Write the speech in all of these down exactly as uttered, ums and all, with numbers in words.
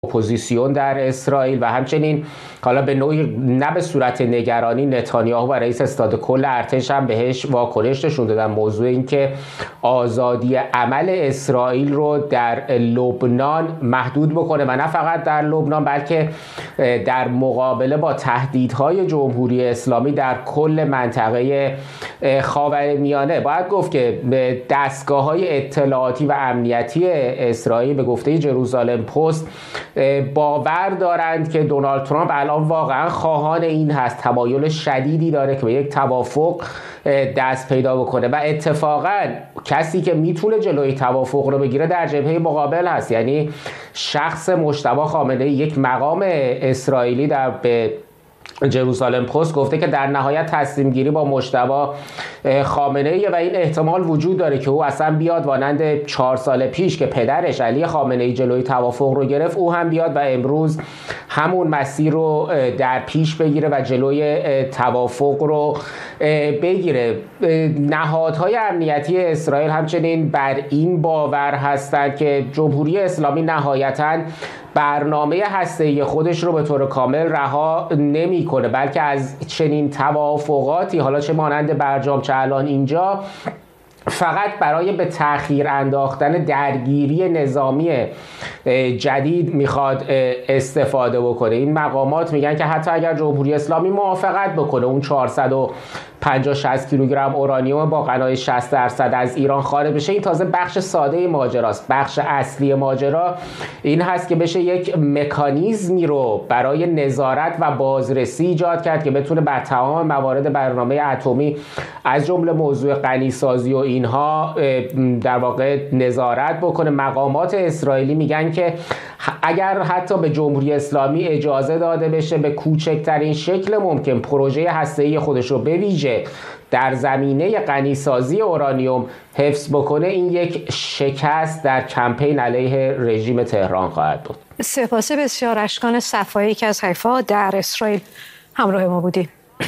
اپوزیسیون در اسرائیل و همچنین حالا به نوعی نه به صورت نگرانی نتانیاهو و رئیس استاد کل ارتش هم بهش واکنش نشون دادن. موضوع این که آزادی عمل اسرائیل رو در لبنان محدود بکنه و نه فقط در لبنان بلکه در مقابله با تهدیدهای جمهوری اسلامی در کل منطقه خاورمیانه. باید گفت که دستگاه‌های اطلاعاتی و امنیتی اسرائیل به گفته جروزالم پست باور دارند که دونالد ترامپ الان واقعا خواهان این هست، تمایل شدیدی داره که به یک توافق دست پیدا بکنه و اتفاقا کسی که میتونه جلوی توافق رو بگیره در جبهه مقابل هست، یعنی شخص مجتبی خامنه‌ای. یک مقام اسرائیلی در به جروزالم پست گفته که در نهایت تصمیم گیری با مجتبی خامنه‌ای و این احتمال وجود داره که او اصلا بیاد مانند چهار سال پیش که پدرش علی خامنه‌ای جلوی توافق رو گرفت، او هم بیاد و امروز همون مسیر رو در پیش بگیره و جلوی توافق رو بگیره. نهادهای امنیتی اسرائیل همچنین بر این باور هستند که جمهوری اسلامی نهایتاً برنامه هسته‌ای خودش رو به طور کامل رها نمی‌کنه، بلکه از چنین توافقاتی حالا چه مانند برجام چه الان اینجا فقط برای به تأخیر انداختن درگیری نظامی جدید میخواد استفاده بکنه. این مقامات میگن که حتی اگر جمهوری اسلامی موافقت بکنه اون چهارصد و پنجاه شصت کیلوگرم اورانیوم با غنای شصت درصد از ایران خارج بشه، این تازه بخش ساده ماجراست. بخش اصلی ماجرا این هست که بشه یک مکانیزمی رو برای نظارت و بازرسی ایجاد کرد که بتونه بر تمام موارد برنامه اتمی از جمله موضوع غنیسازی و اینها در واقع نظارت بکنه. مقامات اسرائیلی میگن که اگر حتی به جمهوری اسلامی اجازه داده بشه به کوچکترین شکل ممکن پروژه هسته‌ای خودش رو به ویژه در زمینه غنیسازی اورانیوم حفظ بکنه، این یک شکست در کمپین علیه رژیم تهران خواهد بود. سپاس بسیار. اشکان صفایی که از حیفا در اسرائیل همراه ما بودیم.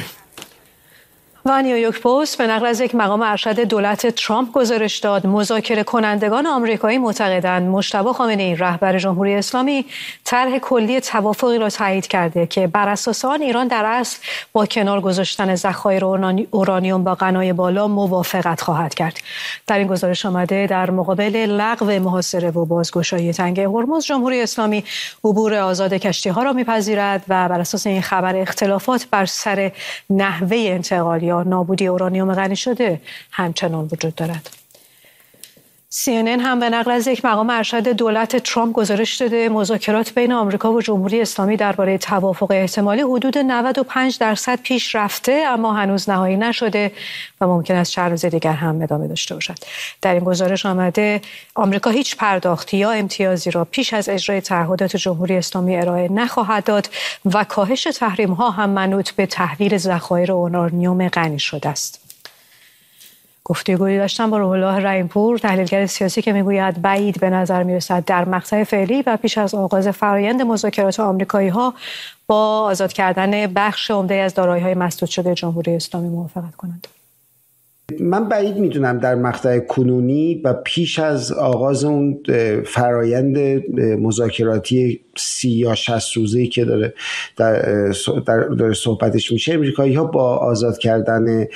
و نیویورک پست به نقل از یک مقام ارشد دولت ترامپ گزارش داد مذاکره کنندگان آمریکایی معتقدند مجتبی خامنه‌ای رهبر جمهوری اسلامی طرح کلی توافقی را تایید کرده که بر اساس آن ایران در اصل با کنار گذاشتن ذخایر اورانیوم با غنای بالا موافقت خواهد کرد. در این گزارش آمده در مقابل لغو محاصره و بازگشایی تنگه هرمز، جمهوری اسلامی عبور آزاد کشتی‌ها را می‌پذیرد و بر اساس این خبر اختلافات بر سر نحوه انتقال یا نابودی اورانیوم غنی شده همچنان وجود دارد. سی ان ان هم به نقل از یک مقام ارشد دولت ترامپ گزارش داده مذاکرات بین آمریکا و جمهوری اسلامی درباره توافق احتمالی حدود نود و پنج درصد پیش رفته اما هنوز نهایی نشده و ممکن است چند روز دیگر هم ادامه داشته باشد. در این گزارش آمده آمریکا هیچ پرداختی یا امتیازی را پیش از اجرای تعهدات جمهوری اسلامی ارائه نخواهد داد و کاهش تحریم‌ها هم منوط به تحویل ذخایر اورانیوم غنی شده است. گفتگویی داشتم با روح الله رحیم‌پور، تحلیلگر سیاسی، که میگوید بعید به نظر میرسد در مقطع فعلی و پیش از آغاز فرایند مذاکرات آمریکایی‌ها با آزاد کردن بخش عمده از دارایی‌های مسدود شده جمهوری اسلامی موافقت کنند. من بعید میدونم در مقطع کنونی و پیش از آغاز اون فرایند مذاکراتی سی یا شصت روزه‌ای که داره در داره صحبتش میشه، امریکایی‌ها با آزاد کردن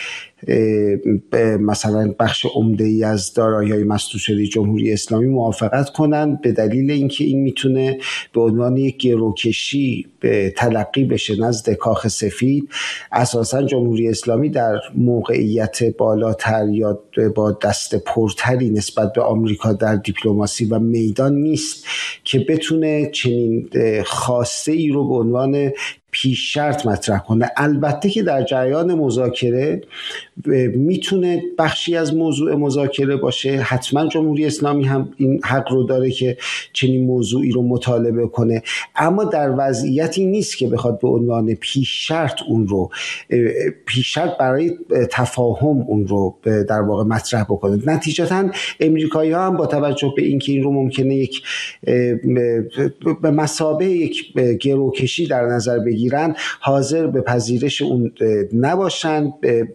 مثلا بخش عمده‌ای از دارایی‌های مسدود شده جمهوری اسلامی موافقت کنند، به دلیل اینکه این میتونه به عنوان یک گروکشی به تلقی بشه نزد کاخ سفید. اساساً جمهوری اسلامی در موقعیت بالاتر یا با دست پرتری نسبت به آمریکا در دیپلماسی و میدان نیست که بتونه چنین خواسته ای رو به عنوان پیش شرط مطرح کنه. البته که در جریان مذاکره میتونه بخشی از موضوع مذاکره باشه، حتما جمهوری اسلامی هم این حق رو داره که چنین موضوعی رو مطالبه کنه، اما در وضعیتی نیست که بخواد به عنوان پیش شرط اون رو پیش شرط برای تفاهم اون رو در واقع مطرح بکنه. نتیجتا امریکایی‌ها هم با توجه به اینکه این رو ممکنه یک به مثابه یک گروکشی در نظر بگیرن، حاضر به پذیرش اون نباشن. به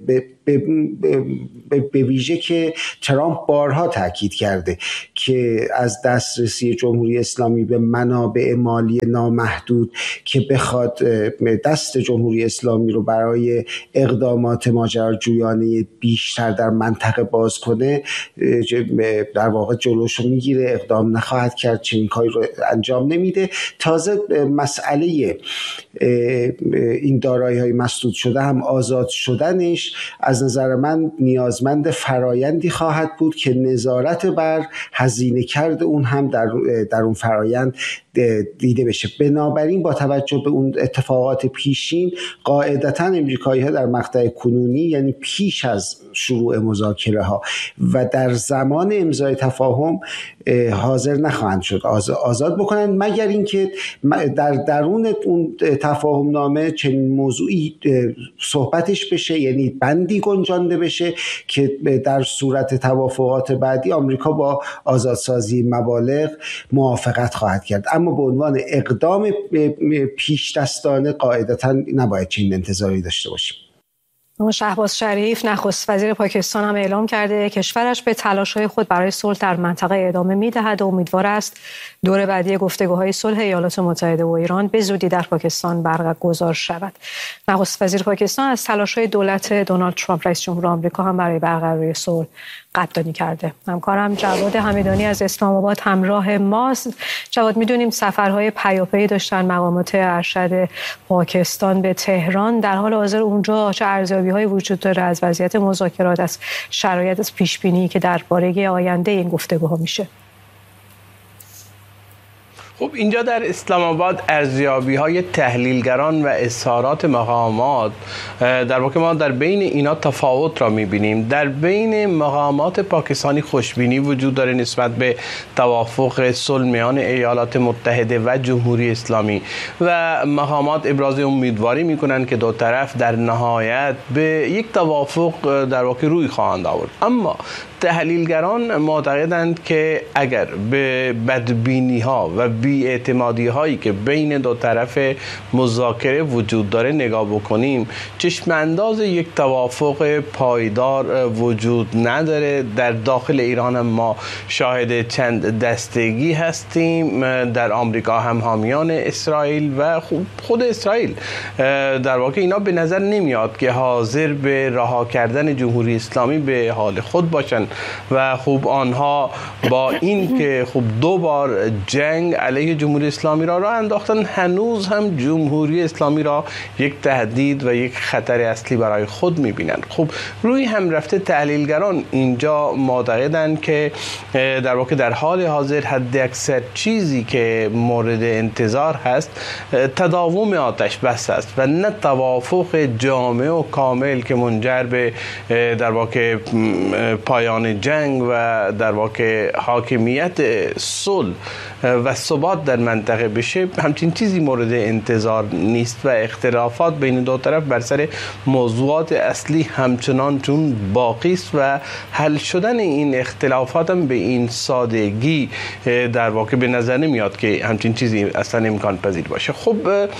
به ویژه که ترامپ بارها تاکید کرده که از دسترسی جمهوری اسلامی به منابع مالی نامحدود که بخواد دست جمهوری اسلامی رو برای اقدامات ماجراجویانه بیشتر در منطقه باز کنه در واقع جلوش رو میگیره، اقدام نخواهد کرد، چنین کاری رو انجام نمیده. تازه مسئله این دارایی‌های مسدود شده هم آزاد شدنش از نظر من نیازمند فرایندی خواهد بود که نظارت بر هزینه کرد اون هم در در اون فرایند دیده بشه. بنابراین با توجه به اون اتفاقات پیشین قاعدتاً امریکایی‌ها در مقطع کنونی، یعنی پیش از شروع مذاکره ها و در زمان امضای تفاهم، حاضر نخواهند شد آزاد بکنن، مگر اینکه در درون اون تفاهم نامه چنین موضوعی صحبتش بشه، یعنی بندی گنجانده بشه که در صورت توافقات بعدی آمریکا با آزادسازی مبالغ موافقت خواهد کرد. اما به عنوان اقدام پیش دستانه قاعدتاً نباید چنین انتظاری داشته باشیم. شهباز شریف نخست وزیر پاکستان هم اعلام کرده کشورش به تلاش‌های خود برای صلح در منطقه ادامه می‌دهد و امیدوار است دور بعدی گفتگوهای صلح ایالات متحده و ایران به زودی در پاکستان برگزار شود. نخست وزیر پاکستان از تلاش‌های دولت دونالد ترامپ رئیس جمهور آمریکا هم برای برقراری صلح قدردانی کرده. همکارم جواد حمیدانی از اسلام آباد همراه ماست. جواد، می‌دونیم سفرهای پیاپی داشتن مقامات ارشد پاکستان به تهران. در حال حاضر اونجا چه ارزیابی‌هایی وجود داره از وضعیت مذاکرات، از شرایط، از پیش‌بینی که درباره آینده این گفتگوها میشه؟ خب اینجا در اسلام آباد ارزیابی‌های تحلیلگران و اظهارات مقامات در واقع ما در بین اینا تفاوت را می‌بینیم. در بین مقامات پاکستانی خوشبینی وجود داره نسبت به توافق صلح میان ایالات متحده و جمهوری اسلامی و مقامات ابراز امیدواری می‌کنند که دو طرف در نهایت به یک توافق در واقع روی خواهند آورد. اما تحلیلگران معتقدند که اگر به بدبینی‌ها و بی‌اعتمادی‌هایی که بین دو طرف مذاکره وجود داره نگاه بکنیم، چشم انداز یک توافق پایدار وجود نداره. در داخل ایران هم ما شاهد چند دستگی هستیم، در آمریکا هم حامیان اسرائیل و خود اسرائیل در واقع اینا به نظر نمیاد که حاضر به رها کردن جمهوری اسلامی به حال خود باشن و خوب آنها با این که خوب دو بار جنگ علیه جمهوری اسلامی را راه انداختن، هنوز هم جمهوری اسلامی را یک تهدید و یک خطر اصلی برای خود می‌بینند. خب روی هم رفته تحلیلگران اینجا معتقدند که در واقع در حال حاضر حد اکثر چیزی که مورد انتظار هست تداوم آتش بس است و نه توافق جامع و کامل که منجر به در واقع پایان جنگ و در واقع حاکمیت صلح و ثبات در منطقه بشه. همچین چیزی مورد انتظار نیست و اختلافات بین دو طرف بر سر موضوعات اصلی همچنان چون باقی است و حل شدن این اختلافات هم به این سادگی در واقع به نظر نمیاد که همچین چیزی اصلا امکان پذیر باشه. خب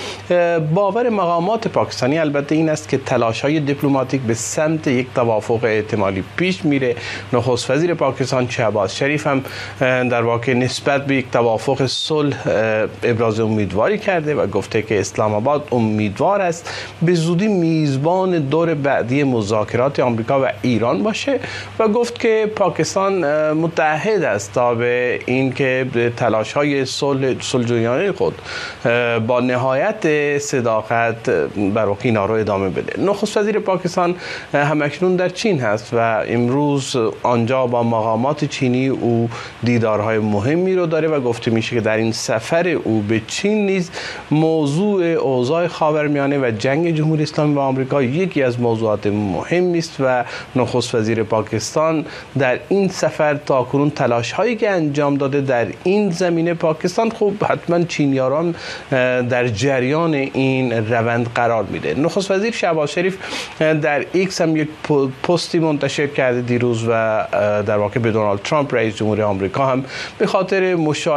باور مقامات پاکستانی البته این است که تلاش‌های دیپلماتیک به سمت یک توافق احتمالی پیش میره. نخست وزیر پاکستان شهباز شریف هم در واقع نسبت به یک توافق صلح ابراز امیدواری کرده و گفته که اسلام آباد امیدوار است به زودی میزبان دور بعدی مذاکرات آمریکا و ایران باشه و گفت که پاکستان متحد است تا به این که تلاش‌های صلح صلح‌جویانه خود با نهایت صداقت بر واقع اینا رو ادامه بده. نخست وزیر پاکستان همکنون در چین هست و امروز آنجا با مقامات چینی او دیدارهای مهمی رو داره و گفته میشه که در این سفر او به چین نیز موضوع اوضاع خاورمیانه و جنگ جمهوری اسلامی و آمریکا یکی از موضوعات مهمی است و نخست وزیر پاکستان در این سفر تاکنون تلاش هایی که انجام داده در این زمینه پاکستان خوب حتما چینی‌ها هم در جریان این روند قرار میده. نخست وزیر شهباز شریف در ایکس هم یک پستی منتشر کرده دیروز و در واقع به دونالد ترامپ رئیس جمهوری آمریکا هم به خاطر مشارکت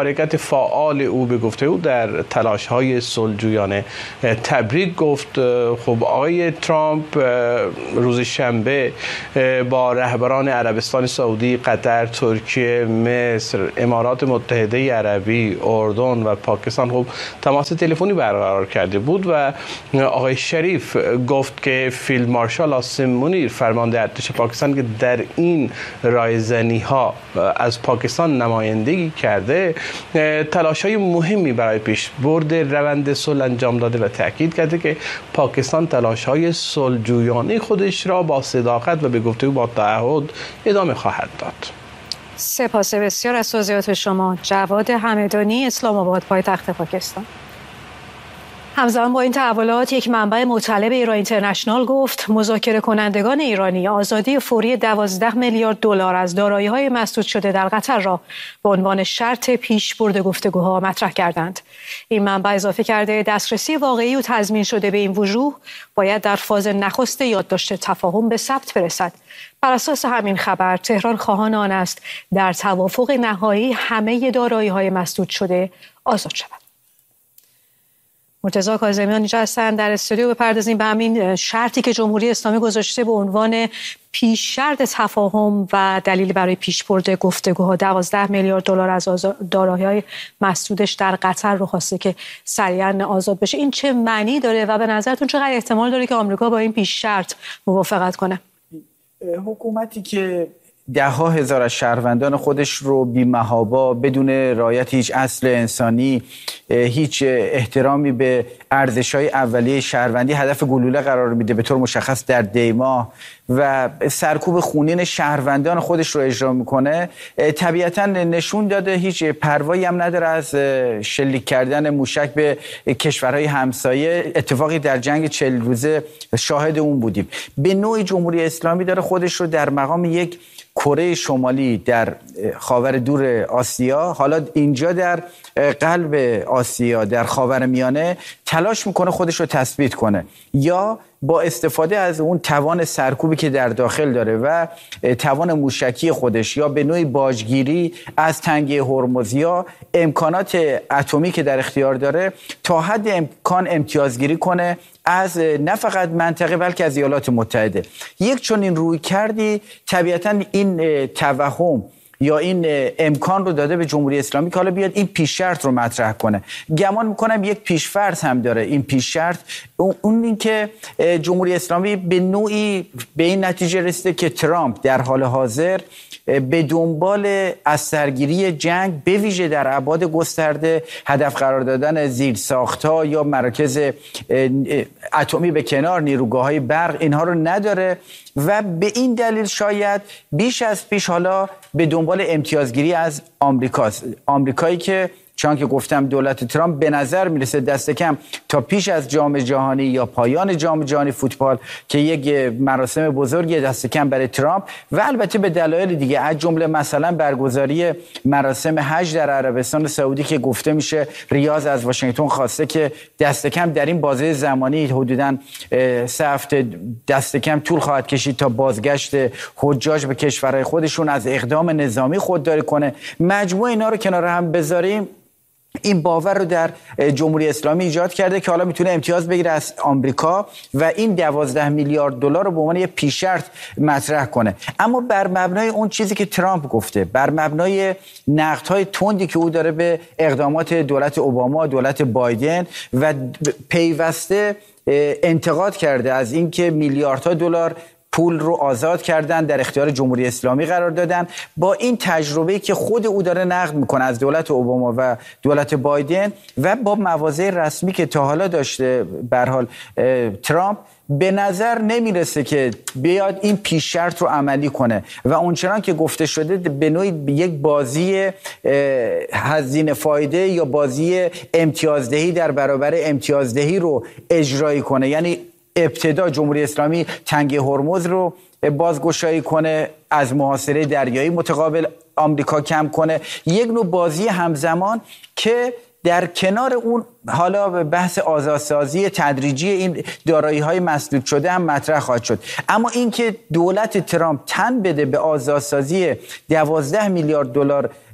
مشارکت فعال او به گفته او در تلاش‌های صلح‌جویانه. تبریک گفت. خب آقای ترامپ روز شنبه با رهبران عربستان سعودی، قطر، ترکیه، مصر، امارات متحده عربی، اردن و پاکستان خب تماس تلفنی برقرار کرده بود و آقای شریف گفت که فیلد مارشال آسم منیر فرمانده ارتش پاکستان که در این رایزنی ها از پاکستان نمایندگی کرده، تلاش‌های مهمی برای پیشبرد روند صلح انجام داده و تاکید کرده که پاکستان تلاش‌های صلح‌جویانه خودش را با صداقت و به گفته او با تعهد ادامه خواهد داد. سپاس بسیار از توضیحات شما. جواد همدانی، اسلام آباد، پایتخت پاکستان. همزمان با این تحولات یک منبع مطلع به ایران اینترنشنال گفت مذاکره کنندگان ایرانی آزادی فوری دوازده میلیارد دلار از دارایی‌های مسدود شده در قطر را به عنوان شرط پیشبرد گفتگوها مطرح کردند. این منبع اضافه کرده دسترسی واقعی و تضمین شده به این وجوه باید در فاز نخست یادداشت تفاهم به ثبت برسد. بر اساس همین خبر تهران خواهان آن است در توافق نهایی همه دارایی‌های مسدود شده آزاد شود. مرتضی کاظمیان اینجا هستن در استودیو. بپردازیم به همین شرطی که جمهوری اسلامی گذاشته به عنوان پیش شرط تفاهم و دلیل برای پیشبرد گفتگوها. دوازده میلیارد دلار از دارایی‌های مسدودش در قطر رو خواسته که سریعا آزاد بشه. این چه معنی داره و به نظرتون چقدر احتمال داره که آمریکا با این پیش شرط موافقت کنه؟ حکومتی که ده ها هزار از شهروندان خودش رو بی‌محابا بدون رعایت هیچ اصل انسانی، هیچ احترامی به ارزش‌های اولیه شهروندی هدف گلوله قرار میده، به طور مشخص در دیما، و سرکوب خونین شهروندان خودش رو اجرا میکنه، طبیعتاً نشون داده هیچ پروایی هم نداره از شلیک کردن موشک به کشورهای همسایه. اتفاقی در جنگ چهل روزه شاهد اون بودیم. به نوعی جمهوری اسلامی داره خودش رو در مقام یک کره شمالی در خاور دور آسیا، حالا اینجا در قلب آسیا در خاورمیانه تلاش میکنه خودش رو تثبیت کنه، یا با استفاده از اون توان سرکوبی که در داخل داره و توان موشکی خودش، یا به نوعی باجگیری از تنگه هرمز یا امکانات اتمی که در اختیار داره، تا حد امکان امتیازگیری کنه از نه فقط منطقه بلکه از ایالات متحده. یک چون این روی کردی طبیعتاً این توهم یا این امکان رو داده به جمهوری اسلامی که حالا بیاد این پیش شرط رو مطرح کنه. گمان میکنم یک پیش فرض هم داره این پیش شرط، اون این که جمهوری اسلامی به نوعی به این نتیجه رسیده که ترامپ در حال حاضر به دنبال از سرگیری جنگ به ویژه در ابعاد گسترده، هدف قرار دادن زیرساخت‌ها یا مراکز اتمی به کنار، نیروگاه‌های برق، اینها رو نداره و به این دلیل شاید بیش از پیش حالا به دنبال امتیازگیری از آمریکاست. آمریکایی که چون که گفتم دولت ترامپ به نظر میرسه دست کم تا پیش از جام جهانی یا پایان جام جهانی فوتبال که یک مراسم بزرگی دست کم برای ترامپ و البته به دلایل دیگه، از جمله مثلا برگزاری مراسم حج در عربستان سعودی که گفته میشه ریاض از واشنگتن خواسته که دست کم در این بازه زمانی حدوداً سه هفته دست کم طول خواهد کشید تا بازگشت حجاج به کشورهای خودشون از اقدام نظامی خودداری کنه. مجموع اینا رو کنار هم بذاریم، این باور رو در جمهوری اسلامی ایجاد کرده که حالا میتونه امتیاز بگیره از آمریکا و این دوازده میلیارد دلار رو به عنوان یه پیش شرط مطرح کنه. اما بر مبنای اون چیزی که ترامپ گفته، بر مبنای نقدهای تندی که او داره به اقدامات دولت اوباما، دولت بایدن و پیوسته انتقاد کرده از اینکه میلیاردها دلار پول رو آزاد کردن، در اختیار جمهوری اسلامی قرار دادن، با این تجربه‌ای که خود او داره نقد میکنه از دولت اوباما و دولت بایدن و با مواضع رسمی که تا حالا داشته به هر حال ترامپ، به نظر نمیرسه که بیاد این پیش شرط رو عملی کنه و اونچنان که گفته شده به نوعی یک بازی هزینه فایده یا بازی امتیازدهی در برابر امتیازدهی رو اجرایی کنه. یعنی ابتدا جمهوری اسلامی تنگه هرمز رو بازگشایی کنه، از محاصره دریایی متقابل آمریکا کم کنه، یک نوع بازی همزمان که در کنار اون حالا بحث آزادسازی تدریجی این دارایی‌های مسدود شده هم مطرح خواهد شد. اما اینکه دولت ترامپ تن بده به آزادسازی دوازده میلیارد دلار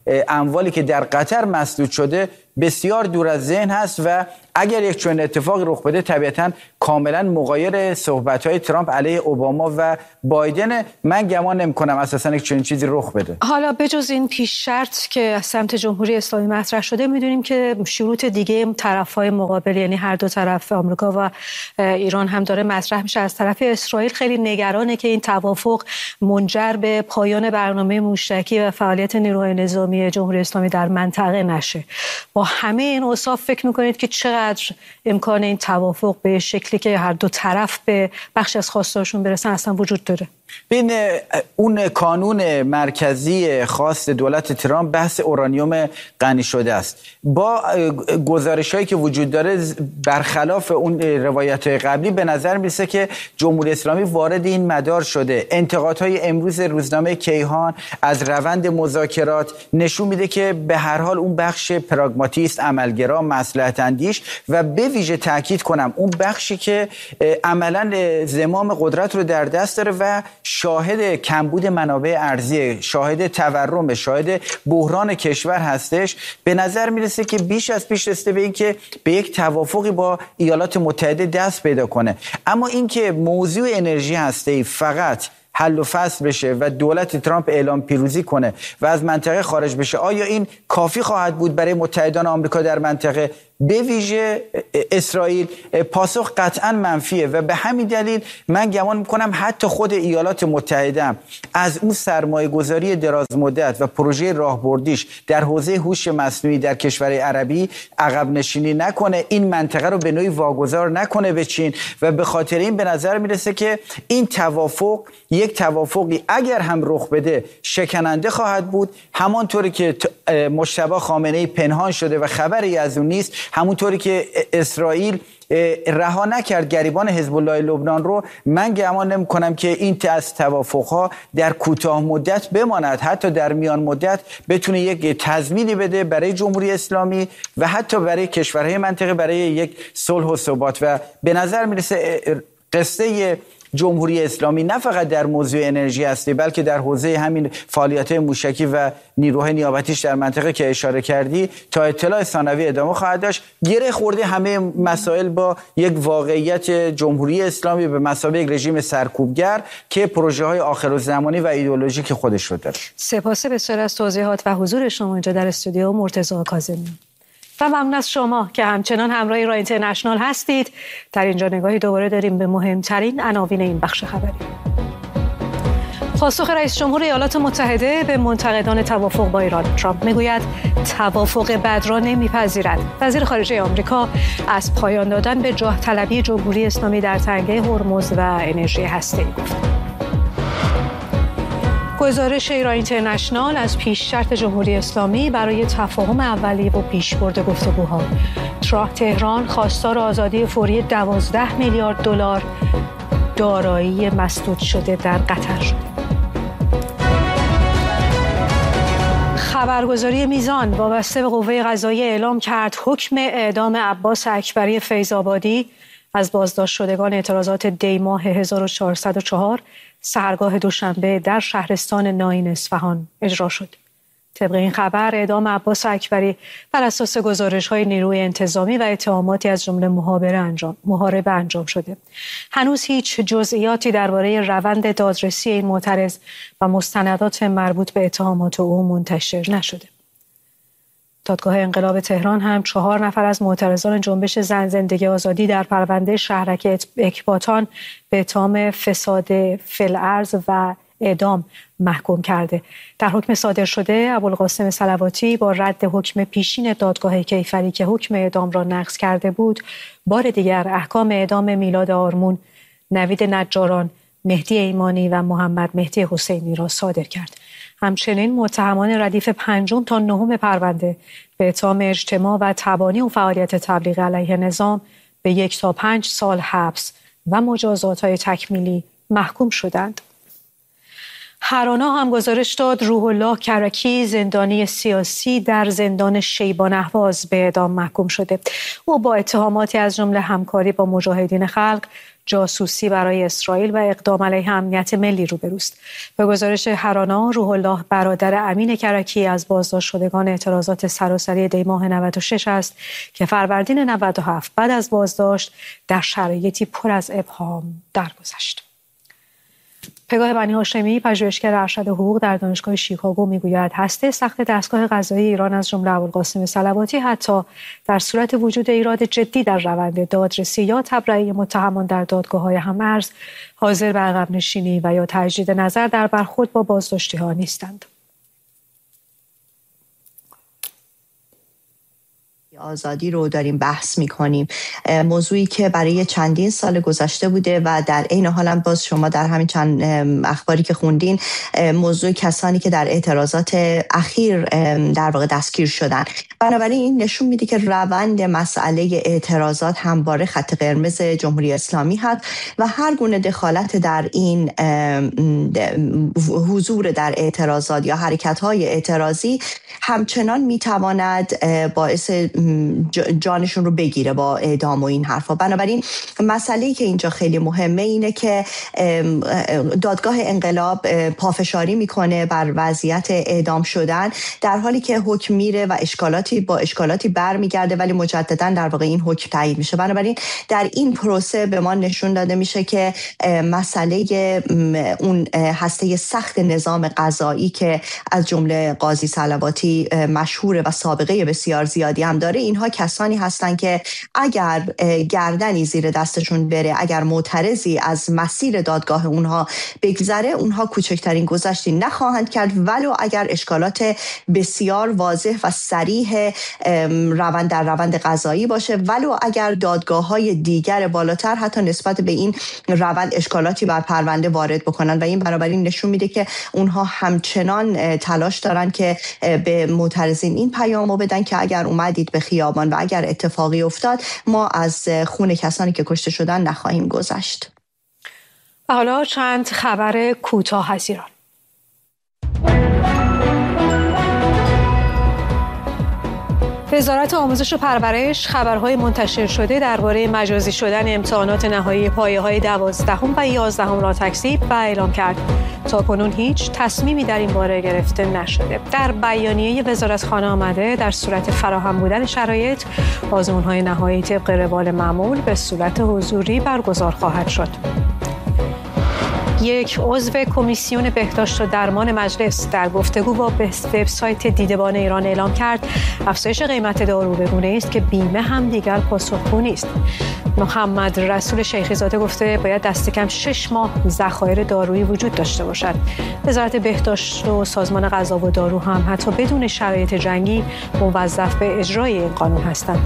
اموالی که در قطر مسدود شده بسیار دور از ذهن هست و اگر یک چنین اتفاقی رخ بده طبیعتاً کاملا مغایر صحبت‌های ترامپ علیه اوباما و بایدن. من گمان نمی‌کنم اساساً یک چنین چیزی رخ بده. حالا بجز این پیش شرط که از سمت جمهوری اسلامی مطرح شده، می‌دونیم که شروط دیگه طرف‌های مقابل، یعنی هر دو طرف آمریکا و ایران، هم داره مطرح میشه. از طرف اسرائیل خیلی نگرانه که این توافق منجر به پایان برنامه موشکی و فعالیت نیروهای نظامی جمهوری اسلامی در منطقه نشه. با همه این اوصاف فکر می‌کنید که چقدر امکان این توافق به شکلی که هر دو طرف به بخش از خواستاشون برسن اصلا وجود داره؟ بین اون کانون مرکزی خاص دولت ترامپ بحث اورانیوم غنی شده است. با گزارش‌هایی که وجود داره برخلاف اون روایت قبلی به نظر میرسه که جمهوری اسلامی وارد این مدار شده. انتقادهای امروز روزنامه کیهان از روند مذاکرات نشون میده که به هر حال اون بخش پراگماتیست، عملگرا، مصلحت اندیش و به ویژه تاکید کنم اون بخشی که عملاً زمام قدرت رو در دست داره و شاهد کمبود منابع ارزی، شاهد تورم، شاهد بحران کشور هستش، به نظر میرسه که بیش از پیش رسیده به این که به یک توافقی با ایالات متحده دست پیدا کنه. اما اینکه موضوع انرژی هسته‌ای فقط حل و فصل بشه و دولت ترامپ اعلام پیروزی کنه و از منطقه خارج بشه، آیا این کافی خواهد بود برای متحدان آمریکا در منطقه، به ویژه اسرائیل؟ پاسخ قطعا منفیه و به همین دلیل من گمان میکنم حتی خود ایالات متحده از اون سرمایه گذاری دراز مدت و پروژه راهبردیش در حوزه هوش مصنوعی در کشورهای عربی عقب نشینی نکنه، این منطقه رو به نوعی واگذار نکنه به چین و به خاطر این به نظر میرسه که این توافق یک توافقی اگر هم رخ بده شکننده خواهد بود، همانطوری که مجتبی خامنه‌ای پنهان شده و خبری از اون نیست، همونطوری که اسرائیل رها نکرد گریبان حزب الله لبنان رو. من گمان نمی‌کنم که این از توافق‌ها در کوتاه مدت بماند، حتی در میان مدت بتونه یک تضمینی بده برای جمهوری اسلامی و حتی برای کشورهای منطقه برای یک صلح و ثبات. و به نظر میرسه قصه جمهوری اسلامی نه فقط در موضوع انرژی هستی، بلکه در حوزه همین فعالیت‌های موشکی و نیروهای نیابتیش در منطقه که اشاره کردی تا اطلاع ثانوی ادامه خواهد داشت. گره خورده همه مسائل با یک واقعیت جمهوری اسلامی به مثابه یک رژیم سرکوبگر که پروژه‌های آخرالزمانی و ایدئولوژیک خودش رو داره. سپاس بسیار از توضیحات و حضور شما اینجا در استودیو مرتضی کاظمی. و ممنون از شما که همچنان همراه رای اینترنشنال هستید. در اینجا نگاهی دوباره داریم به مهمترین عناوین این بخش خبری. پاسخ رئیس جمهور ایالات متحده به منتقدان توافق با ایران. ترامپ میگوید توافق بد را نمیپذیرد. وزیر خارجه آمریکا از پایان دادن به جاه طلبی جمهوری اسلامی در تنگه هرمز و انرژی هسته‌ای گفت. گزارش ایران اینترنشنال از پیش شرط جمهوری اسلامی برای تفاهم اولیه و پیشبرد گفتگوها. تهران خواستار آزادی فوری دوازده میلیارد دلار دارایی مسدود شده در قطر شد. خبرگزاری میزان وابسته به قوه قضاییه اعلام کرد حکم اعدام عباس اکبری فیض‌آبادی از بازداشت شدگان اعتراضات دی ماه هزار و چهارصد و چهار سحرگاه دوشنبه در شهرستان ناین اصفهان اجرا شد. طبق این خبر اعدام عباس اکبری بر اساس گزارش‌های نیروی انتظامی و اتهاماتی از جمله محابره انجام محاربه انجام شده. هنوز هیچ جزئیاتی درباره روند دادرسی این معترض و مستندات مربوط به اتهامات او منتشر نشده. دادگاه انقلاب تهران هم چهار نفر از معترضان جنبش زن زندگی آزادی در پرونده شهرک اکباتان به اتهام فساد فی‌الارض و اعدام محکوم کرده. در حکم صادر شده ابوالقاسم صلواتی با رد حکم پیشین دادگاه کیفری که حکم اعدام را نقض کرده بود، بار دیگر احکام اعدام میلاد آرمون، نوید نجاران، مهدی ایمانی و محمد مهدی حسینی را صادر کرد. همچنین متهمان ردیف پنجم تا نهم پرونده به اتهام اجتماع و تبانی و فعالیت تبلیغ علیه نظام به یک تا پنج سال حبس و مجازات‌های تکمیلی محکوم شدند. هرانا هم گزارش داد روح الله کرکی زندانی سیاسی در زندان شیبان اهواز به اعدام محکوم شده. او با اتهاماتی از جمله همکاری با مجاهدین خلق، جاسوسی برای اسرائیل و اقدام علیه امنیت ملی روبروست. به گزارش هرانا، روح الله برادر امین کرکی از بازداشت شدگان اعتراضات سراسری دی ماه نود و شش است که فروردین نود و هفت بعد از بازداشت در شرایطی پر از ابهام درگذشت. پگاه بنی هاشمی، پژوهشگر ارشد حقوق در دانشگاه شیکاگو، میگوید هسته سخت دستگاه قضایی ایران از جمله ابوالقاسم صلواتی حتی در صورت وجود ایراد جدی در روند دادرسی یا تبرئه متهمان در دادگاه‌های هم‌ارز حاضر به عقب نشینی و یا تجدید نظر در برخورد با بازداشتی‌ها نیستند. آزادی رو داریم بحث می‌کنیم، موضوعی که برای چندین سال گذشته بوده و در عین حال هم باز شما در همین چند اخباری که خوندین موضوع کسانی که در اعتراضات اخیر در واقع دستگیر شدن. بنابراین این نشون میده که روند مسئله اعتراضات همواره خط قرمز جمهوری اسلامی هست و هر گونه دخالت در این حضور در اعتراضات یا حرکت‌های اعتراضی همچنان میتواند باعث جانشون رو بگیره با اعدام و این حرفا. بنابراین مسئله‌ای که اینجا خیلی مهمه اینه که دادگاه انقلاب پافشاری میکنه بر وضعیت اعدام شدن در حالی که حکم میره و اشکالاتی با اشکالاتی برمیگرده ولی مجددا در واقع این حکم تایید میشه. بنابراین در این پروسه به ما نشون داده میشه که مسئله اون هسته سخت نظام قضایی که از جمله قاضی صلواتی مشهوره و سابقه بسیار زیادی هم داره، اینها کسانی هستن که اگر گردنی زیر دستشون بره، اگر معترضی از مسیر دادگاه اونها بگذره، اونها کوچکترین گذشتی نخواهند کرد ولو اگر اشکالات بسیار واضح و صریح روند در روند قضایی باشه، ولو اگر دادگاه‌های دیگر بالاتر حتی نسبت به این روند اشکالاتی بر پرونده وارد بکنن و این بنابراین نشون میده که اونها همچنان تلاش دارن که به معترضین این پیامو بدن که اگر اومدید به خیابان و اگر اتفاقی افتاد ما از خون کسانی که کشته شدن نخواهیم گذشت. حالا چند خبر کوتاه از ایران. وزارت آموزش و پرورش خبرهای منتشر شده درباره مجازی شدن امتحانات نهایی پایه‌های دوازدهم و یازدهم را تکذیب و اعلام کرد. تاکنون هیچ تصمیمی در این باره گرفته نشده. در بیانیه وزارتخانه آمده در صورت فراهم بودن شرایط آزمون‌های نهایی طبق روال معمول به صورت حضوری برگزار خواهد شد. یک عضو کمیسیون بهداشت و درمان مجلس در گفتگو با وبسایت دیدبان ایران اعلام کرد افزایش قیمت دارو به گونه‌ای است که بیمه هم دیگر پاسخگو نیست. محمد رسول شیخی زاده گفته باید دست کم شش ماه ذخایر دارویی وجود داشته باشد. وزارت بهداشت و سازمان غذا و دارو هم حتی بدون شرایط جنگی موظف به اجرای این قانون هستند.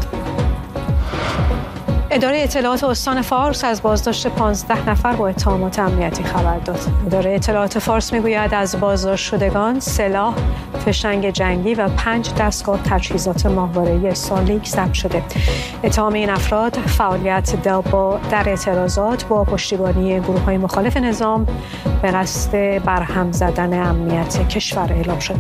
اداره اطلاعات استان فارس از بازداشت پانزده نفر با اتهامات امنیتی خبر داد. اداره اطلاعات فارس میگوید از بازداشت شدگان سلاح، فشنگ جنگی و پنج دستگاه تجهیزات ماهواره‌ای سالیک ضبط شده. اتهام این افراد فعالیت در اعتراضات با پشتیبانی گروه‌های مخالف نظام به قصد برهم زدن امنیت کشور اعلام شده.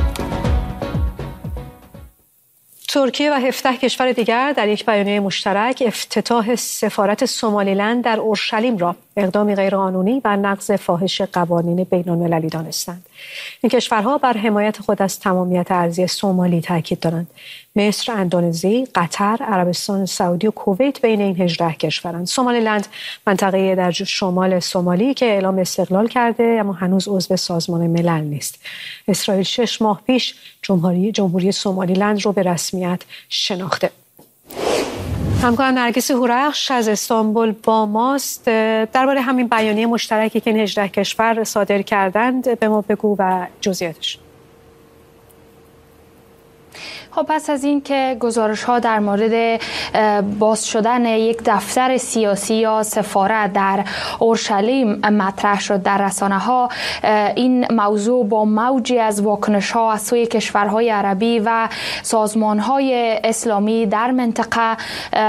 ترکیه و هفده کشور دیگر در یک بیانیه مشترک افتتاح سفارت سومالیلند در اورشلیم را اقدامی غیرقانونی و نقض فاحش قوانین بین‌المللی دانستند. این کشورها بر حمایت خود از تمامیت ارضی سومالی تاکید دارند. مصر، اندونزی، قطر، عربستان سعودی و کویت بین این هجده کشورند. سومالیلند منطقه‌ای در شمال سومالی که اعلام استقلال کرده اما هنوز عضو سازمان ملل نیست. اسرائیل شش ماه پیش جمهوری جمهوری سومالیلند رو به رسمیت شناخته. همکارم نرگس هورخش از استانبول با ماست. درباره همین بیانیه مشترکی که این هجده کشور صادر کردند به ما بگو و جزئیاتش. خب پس از این که گزارش ها در مورد باز شدن یک دفتر سیاسی یا سفارت در اورشلیم مطرح شد در رسانه ها، این موضوع با موجی از واکنش ها از سوی کشورهای عربی و سازمان های اسلامی در منطقه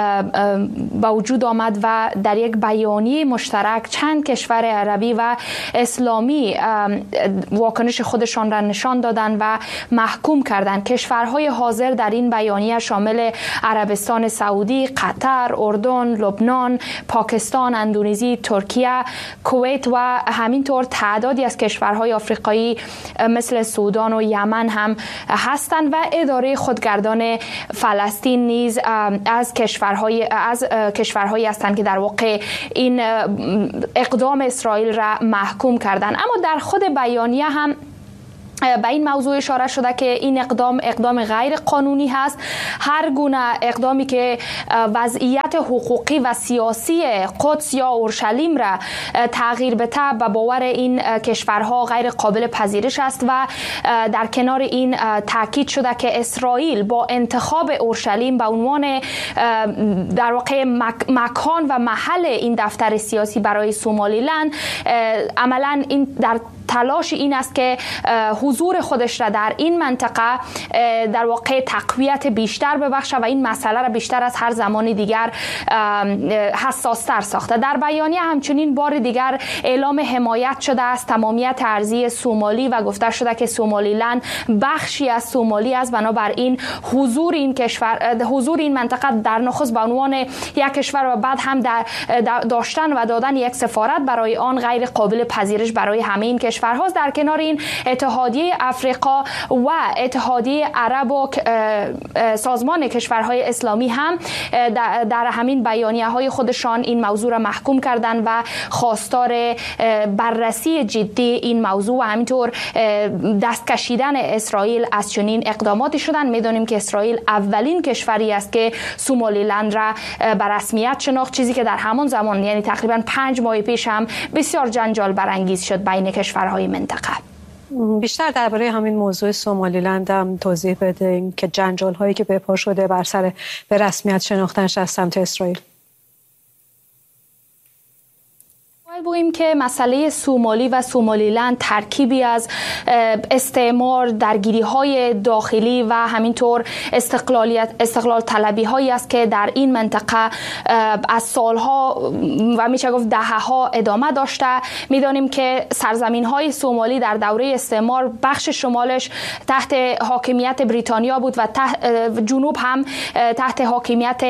با وجود آمد و در یک بیانیه مشترک چند کشور عربی و اسلامی واکنش خودشان را نشان دادند و محکوم کردند. کشورهای حاضر در این بیانیه شامل عربستان سعودی، قطر، اردن، لبنان، پاکستان، اندونزی، ترکیه، کویت و همینطور تعدادی از کشورهای آفریقایی مثل سودان و یمن هم هستند و اداره خودگردان فلسطین نیز از کشورهای از کشورهایی هستند که در واقع این اقدام اسرائیل را محکوم کردند. اما در خود بیانیه هم به این موضوع اشاره شده که این اقدام اقدام غیر قانونی هست. هر گونه اقدامی که وضعیت حقوقی و سیاسی قدس یا اورشلیم را تغییر بده به باور این کشورها غیر قابل پذیرش است و در کنار این تاکید شده که اسرائیل با انتخاب اورشلیم به عنوان در واقع مکان و محل این دفتر سیاسی برای سومالیلند عملا این در تلاش این است که حضور خودش را در این منطقه در واقع تقویت بیشتر ببخشه و این مسئله را بیشتر از هر زمان دیگر حساستر ساخته. در بیانیه همچنین بار دیگر اعلام حمایت شده از تمامیت ارضی سومالی و گفته شده که سومالیلند بخشی از سومالی است. بنابراین حضور این کشور حضور این منطقه در نخست به عنوان یک کشور و بعد هم در داشتن و دادن یک سفارت برای آن غیر قابل پذیرش برای همه این کشور کشورهاست. در کنار این اتحادیه افریقا و اتحادیه عرب و سازمان کشورهای اسلامی هم در همین بیانیه های خودشان این موضوع را محکوم کردند و خواستار بررسی جدی این موضوع و همینطور دست کشیدن اسرائیل از چنین اقداماتی شدند. میدانیم که اسرائیل اولین کشوری است که سومالیلند را به رسمیت شناخت، چیزی که در همان زمان یعنی تقریبا پنج ماه پیش هم بسیار جنجال برانگیز شد بین کشورهای منطقه. بیشتر درباره همین موضوع سومالیلند هم توضیح بده که جنجال هایی که به پا شده بر سر به رسمیت شناختنش از سمت اسرائیل. بگوییم که مسئله سومالی و سومالیلند ترکیبی از استعمار، درگیری های داخلی و همینطور استقلالیت استقلال طلبی هایی است که در این منطقه از سالها و میشه گفت دهها ادامه داشته. میدانیم که سرزمین های سومالی در دوره استعمار بخش شمالش تحت حاکمیت بریتانیا بود و تحت جنوب هم تحت حاکمیت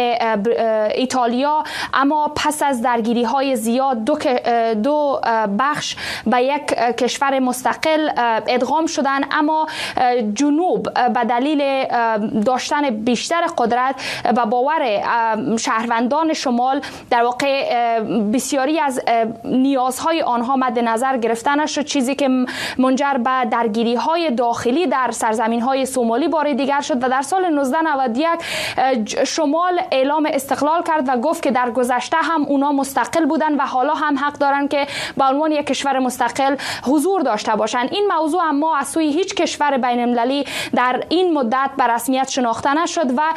ایتالیا، اما پس از درگیری های زیاد دو دو بخش به یک کشور مستقل ادغام شدن، اما جنوب به دلیل داشتن بیشتر قدرت و باور شهروندان شمال در واقع بسیاری از نیازهای آنها مد نظر گرفته نشد، چیزی که منجر به درگیری های داخلی در سرزمین های سومالی بار دیگر شد و در سال نوزده نود و یک شمال اعلام استقلال کرد و گفت که در گذشته هم اونا مستقل بودن و حالا هم حق دارن که به عنوان یک کشور مستقل حضور داشته باشند. این موضوع اما از سوی هیچ کشور بین المللی در این مدت به رسمیت شناخته نشد و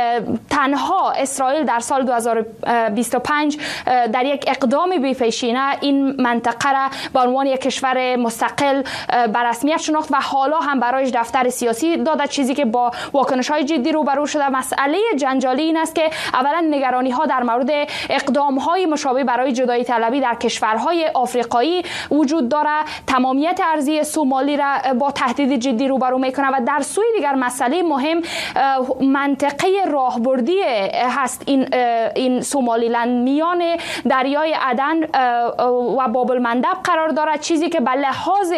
تنها اسرائیل در سال دو هزار و بیست و پنج در یک اقدام بی‌پیشینه این منطقه را به عنوان یک کشور مستقل به رسمیت شناخت و حالا هم برایش دفتر سیاسی داده، چیزی که با واکنش‌های جدی روبرو شده. مسئله جنجالی این است که اولا نگرانی‌ها در مورد اقدام‌های مشابه برای جدایی طلبی در کشورهای آفریقایی وجود داره. تمامیت ارضی سومالی را با تهدید جدی روبرو میکنه و در سوی دیگر مسئله مهم منطقه راهبردی هست این این سومالیلند میان دریای عدن و باب المندب قرار دارد، چیزی که به لحاظ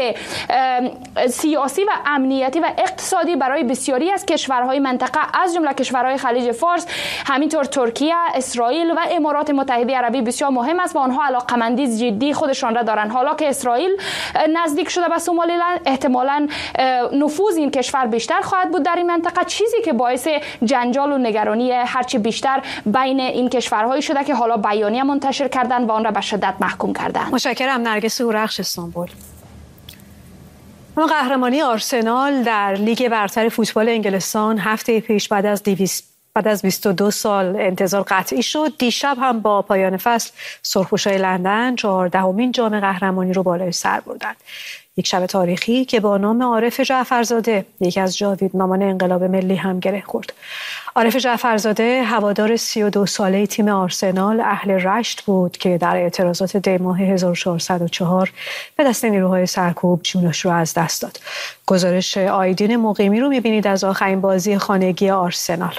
سیاسی و امنیتی و اقتصادی برای بسیاری از کشورهای منطقه از جمله کشورهای خلیج فارس، همینطور ترکیه، اسرائیل و امارات متحده عربی بسیار مهم است و آنها علاقمندی جدی خودشان را دارند. حالا که اسرائیل نزدیک شده به سومالیلند، احتمالاً نفوذ این کشور بیشتر خواهد بود در این منطقه، چیزی که باعث جنجال و نگرانی هرچی بیشتر بین این کشورهایی شده که حالا بیانیه منتشر کردند و آن را به شدت محکوم کردند. متشکرم. نرگس هورخش، استانبول. اما قهرمانی آرسنال در لیگ برتر فوتبال انگلستان هفته پیش بعد از دویست بعد از بیست و دو سال انتظار قطعی شد. دیشب هم با پایان فصل سرخپوشای لندن چهاردهمین جام قهرمانی رو بالای سر بردند. یک شب تاریخی که با نام عارف جعفرزاده، یکی از جاویدنامان انقلاب ملی، هم گره خورد. عارف جعفرزاده هوادار سی و دو ساله تیم آرسنال اهل رشت بود که در اعتراضات دی ماه هزار و چهارصد و چهار به دست نیروهای سرکوب جونش رو از دست داد. گزارش آیدین مقیمی رو می‌بینید از آخرین بازی خانگی آرسنال.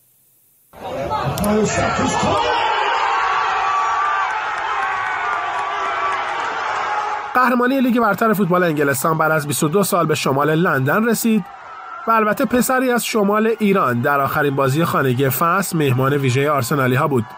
قهرمانی لیگ برتر فوتبال انگلستان بعد از بیست و دو سال به شمال لندن رسید و البته پسری از شمال ایران در آخرین بازی خانگی فصل مهمان ویژه آرسنالی ها بود.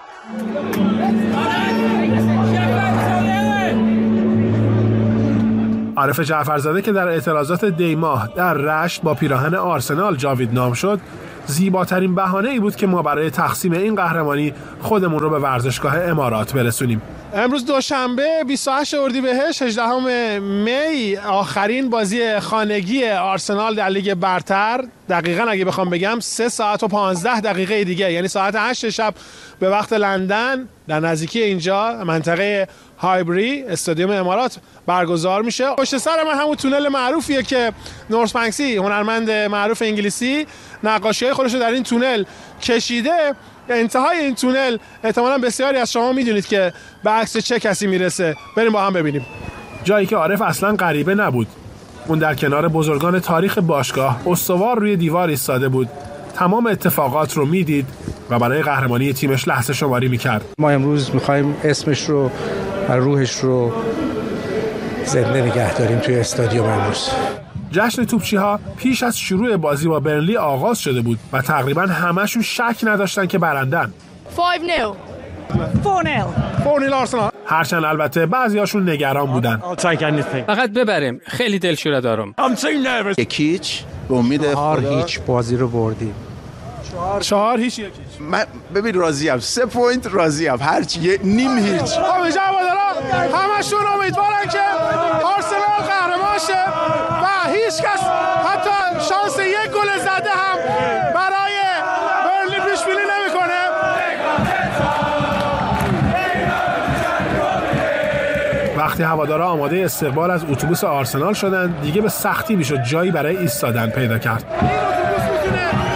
عارف جعفرزاده که در اعتراضات دی ماه در رشت با پیراهن آرسنال جاویدنام شد، زیباترین بهانه ای بود که ما برای تقسیم این قهرمانی خودمون رو به ورزشگاه امارات برسونیم. امروز دوشنبه بیست و هشت اردیبهشت هجدهم می آخرین بازی خانگی آرسنال در لیگ برتر، دقیقاً اگه بخوام بگم سه ساعت و پانزده دقیقه دیگه، یعنی ساعت هشت شب به وقت لندن در نزدیکی اینجا منطقه هایبری استادیوم امارات برگزار میشه. پشت سر من همون تونل معروفیه که نورس بنکسی، هنرمند معروف انگلیسی، نقاشی‌های خودش رو در این تونل کشیده. انتهای این تونل احتمالاً بسیاری از شما میدونید که به عکس چه کسی میرسه. بریم با هم ببینیم. جایی که عارف اصلاً غریبه نبود. اون در کنار بزرگان تاریخ باشگاه استوار روی دیوار ایستاده بود. تمام اتفاقات رو میدید و برای قهرمانی تیمش لحظه شماری میکرد. ما امروز میخوایم اسمش رو و روحش رو زنده نگه داریم توی استادیوم امروز. جشن توپچی‌ها پیش از شروع بازی با برنلی آغاز شده بود و تقریباً همه‌شون شک نداشتن که برندن. پنج نil. چهار نil. چهار نil آرسنال. هرچند البته بعضیاشون نگران بودن. فقط ببریم. خیلی دلشوره دارم. یکیچ به امید چهار هیچ بازی رو بردیم. چهار هیچ یکیچ. من ببین راضیم. سه پوینت راضیم. هر چی نیم هیچ. اینجا هوادارا همشون امیدوارن که آرسنال قهرمان شه و هیچ کس حتی شانس یک گل زده هم برای برنلی پیش بینی نمیکنه. وقتی هوادارا آماده استقبال از اتوبوس آرسنال شدن، دیگه به سختی میشد جایی برای ایستادن پیدا کرد. این اتوبوس میتونه